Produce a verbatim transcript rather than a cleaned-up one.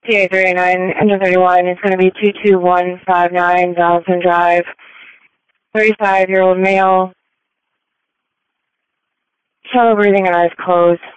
P A three nine, engine thirty-one, it's going to be two two one five nine Donaldson Drive, thirty-five-year-old male, shallow breathing and eyes closed.